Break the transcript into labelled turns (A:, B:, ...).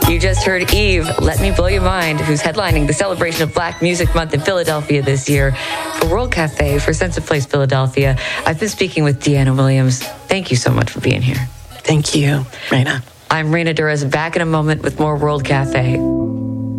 A: You just heard Eve, Let Me Blow Your Mind, who's headlining the celebration of Black Music Month in Philadelphia this year for World Cafe for Sense of Place Philadelphia. I've been speaking with Deanna Williams. Thank you so much for being here.
B: Thank you, Raina.
A: I'm Raina Durez, back in a moment with more World Cafe.